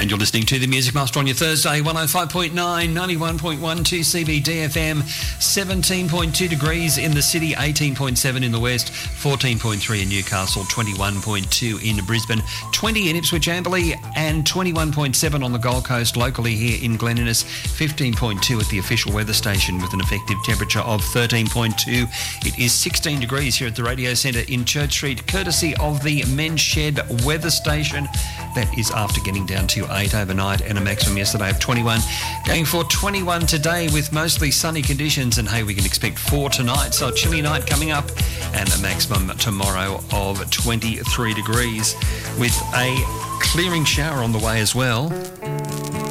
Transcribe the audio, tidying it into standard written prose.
And you're listening to the Music Master on your Thursday, 105.9, 91.12 CBD FM, 17.2 degrees in the city, 18.7 in the west, 14.3 in Newcastle, 21.2 in Brisbane, 20 in Ipswich Amberley, and 21.7 on the Gold Coast, locally here in Glen Innes, 15.2 at the official weather station with an effective temperature of 13.2. It is 16 degrees here at the Radio Centre in Church Street, courtesy of the Men's Shed weather station. That is after getting down to 8 overnight and a maximum yesterday of 21. Going for 21 today with mostly sunny conditions, and hey, we can expect 4 tonight, so a chilly night coming up and a maximum tomorrow of 23 degrees with a clearing shower on the way as well.